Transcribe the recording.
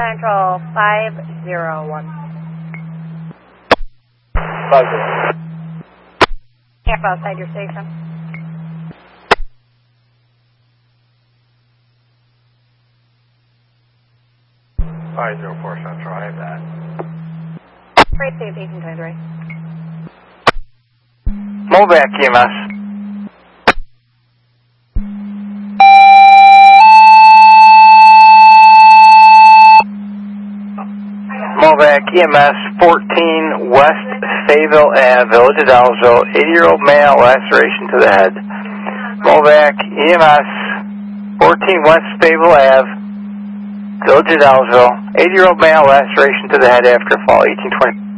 Central 501. 50. Camp outside your station. 504 Central, I have that. Great safety, contained. Movac EMS. Movac EMS 14 West Fayetteville Ave, Village of Dalesville, 80-year-old male, laceration to the head. Movac EMS 14 West Fayetteville Ave, Village of Dalesville, 80-year-old male, laceration to the head after fall, 1820.